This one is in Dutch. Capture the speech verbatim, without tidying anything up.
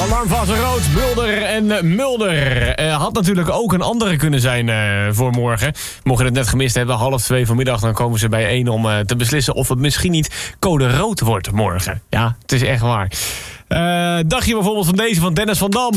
Alarmfase rood, Mulder en Mulder. Uh, had natuurlijk ook een andere kunnen zijn uh, voor morgen. Mocht je het net gemist hebben, half twee vanmiddag... dan komen ze bijeen om uh, te beslissen of het misschien niet code rood wordt morgen. Ja, het is echt waar. Uh, dacht je bijvoorbeeld van deze van Dennis van Dam?